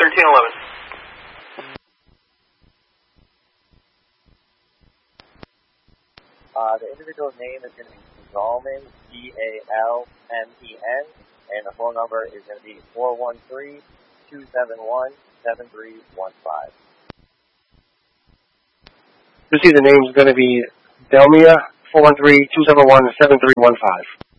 1311. The individual's name is going to be Zalman, Galmen, and the phone number is going to be 413-271-7315. You see the name is going to be Delmia, 413-271-7315.